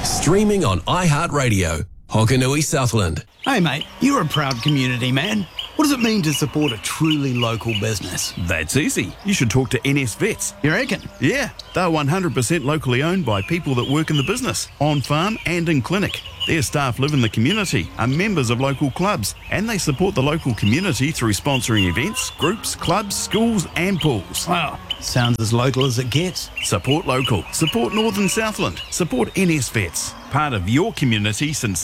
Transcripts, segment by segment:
Streaming on iHeartRadio. Hokanui Southland. Hey mate, you're a proud community man. What does it mean to support a truly local business? That's easy. You should talk to NS Vets. You reckon? Yeah, they're 100% locally owned by people that work in the business, on farm and in clinic. Their staff live in the community, are members of local clubs, and they support the local community through sponsoring events, groups, clubs, schools and pools. Wow, sounds as local as it gets. Support local. Support Northern Southland. Support NS Vets. Part of your community since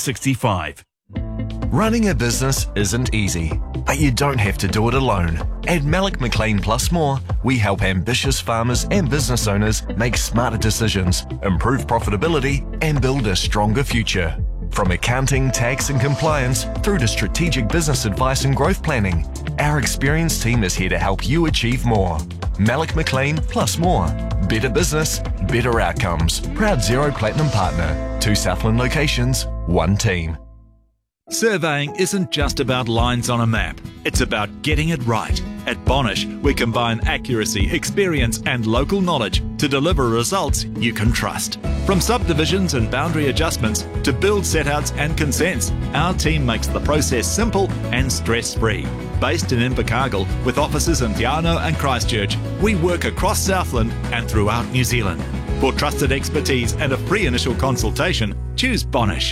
1965. Running a business isn't easy, but you don't have to do it alone. At Malik McLean Plus More, we help ambitious farmers and business owners make smarter decisions, improve profitability, and build a stronger future. From accounting, tax and compliance through to strategic business advice and growth planning, our experienced team is here to help you achieve more. Malik McLean Plus More. Better business, better outcomes. Proud Zero Platinum partner. 2 Southland locations, 1 team. Surveying isn't just about lines on a map, it's about getting it right. At Bonish, we combine accuracy, experience and local knowledge to deliver results you can trust. From subdivisions and boundary adjustments to build setouts and consents, our team makes the process simple and stress-free. Based in Invercargill with offices in Te Anau and Christchurch, we work across Southland and throughout New Zealand. For trusted expertise and a free initial consultation, choose Bonish.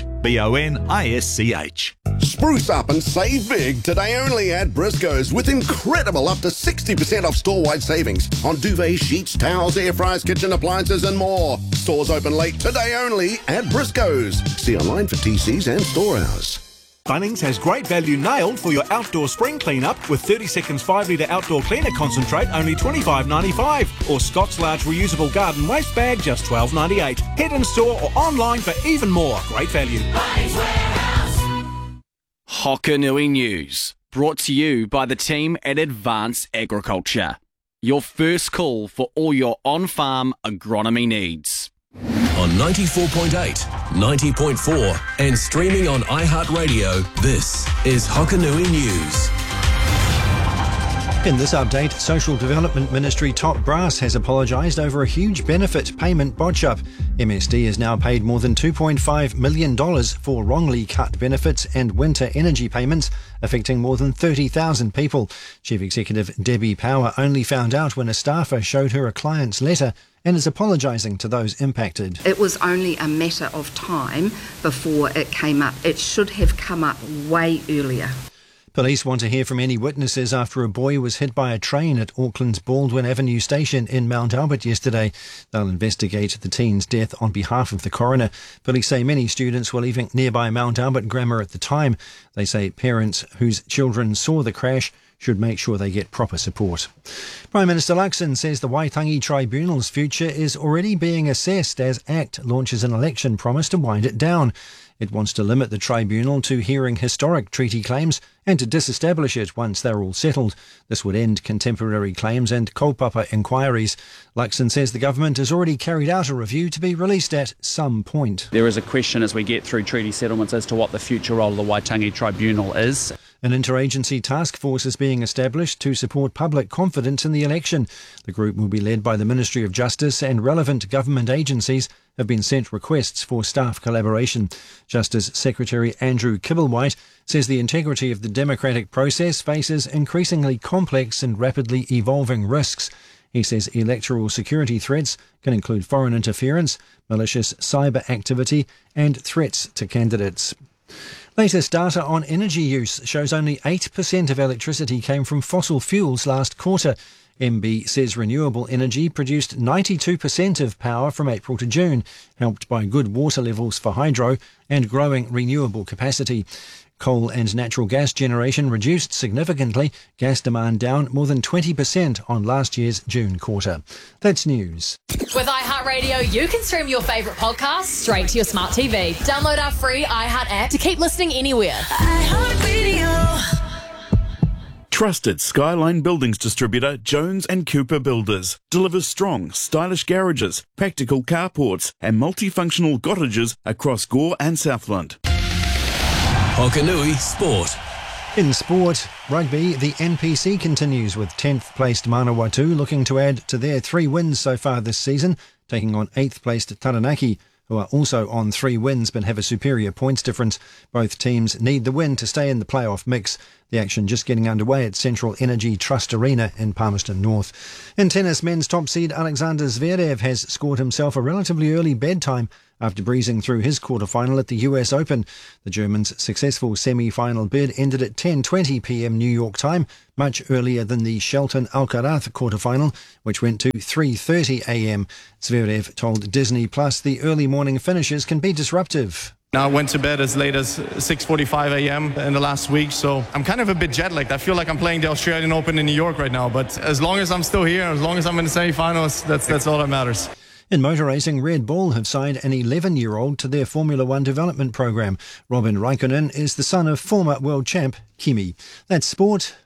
B-O-N-I-S-C-H. Spruce up and save big today only at Briscoe's with incredible up to 60% off store-wide savings on duvet, sheets, towels, air fryers, kitchen appliances and more. Stores open late today only at Briscoe's. See online for TCs and store hours. Bunnings has great value nailed for your outdoor spring clean-up with 30 seconds 5 litre outdoor cleaner concentrate only $25.95 or Scott's large reusable garden waste bag just $12.98. Head in store or online for even more. Great value. Bunnings Warehouse. Hokanui News, brought to you by the team at Advanced Agriculture. Your first call for all your on-farm agronomy needs. On 94.8, 90.4 and streaming on iHeartRadio, this is Hokanui News. In this update, Social Development Ministry top brass has apologised over a huge benefit payment bodge-up. MSD has now paid more than $2.5 million for wrongly cut benefits and winter energy payments, affecting more than 30,000 people. Chief Executive Debbie Power only found out when a staffer showed her a client's letter and is apologising to those impacted. It was only a matter of time before it came up. It should have come up way earlier. Police want to hear from any witnesses after a boy was hit by a train at Auckland's Baldwin Avenue station in Mount Albert yesterday. They'll investigate the teen's death on behalf of the coroner. Police say many students were leaving nearby Mount Albert Grammar at the time. They say parents whose children saw the crash should make sure they get proper support. Prime Minister Luxon says the Waitangi Tribunal's future is already being assessed as ACT launches an election promise to wind it down. It wants to limit the tribunal to hearing historic treaty claims and to disestablish it once they're all settled. This would end contemporary claims and kaupapa inquiries. Luxon says the government has already carried out a review to be released at some point. There is a question as we get through treaty settlements as to what the future role of the Waitangi Tribunal is. An interagency task force is being established to support public confidence in the election. The group will be led by the Ministry of Justice, and relevant government agencies have been sent requests for staff collaboration. Justice Secretary Andrew Kibblewhite says the integrity of the democratic process faces increasingly complex and rapidly evolving risks. He says electoral security threats can include foreign interference, malicious cyber activity and threats to candidates. Latest data on energy use shows only 8% of electricity came from fossil fuels last quarter. MB says renewable energy produced 92% of power from April to June, helped by good water levels for hydro and growing renewable capacity. Coal and natural gas generation reduced significantly, gas demand down more than 20% on last year's June quarter. That's news. With iHeartRadio, you can stream your favourite podcasts straight to your smart TV. Download our free iHeart app to keep listening anywhere. iHeartRadio. Trusted Skyline Buildings distributor Jones and Cooper Builders delivers strong, stylish garages, practical carports and multifunctional cottages across Gore and Southland. Hokanui Sport. In sport, rugby, the NPC continues with 10th placed Manawatu looking to add to their 3 wins so far this season, taking on 8th placed Taranaki. who are also on 3 wins but have a superior points difference. Both teams need the win to stay in the playoff mix. The action just getting underway at Central Energy Trust Arena in Palmerston North. In tennis, men's top seed Alexander Zverev has scored himself a relatively early bedtime after breezing through his quarter-final at the US Open. The German's successful semi-final bid ended at 10:20 p.m. New York time, much earlier than the Shelton Alcaraz quarter-final, which went to 3:30 a.m. Zverev told Disney Plus the early morning finishes can be disruptive. Now I went to bed as late as 6:45 a.m. in the last week, so I'm kind of a bit jet-lagged. I feel like I'm playing the Australian Open in New York right now, but as long as I'm still here, as long as I'm in the semi-finals, that's all that matters. In motor racing, Red Bull have signed an 11-year-old to their Formula One development program. Robin Raikkonen is the son of former world champ Kimi. That's sport.